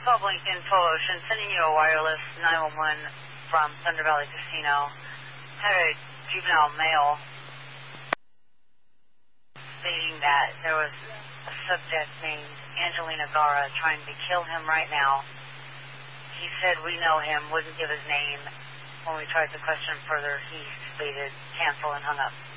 Info Ocean, sending you a wireless 911 from Thunder Valley Casino. Had a juvenile male stating that there was a subject named Angelina Gara trying to kill him right now. He said, we know him, wouldn't give his name. When we tried to question further, he stated, cancel, and hung up.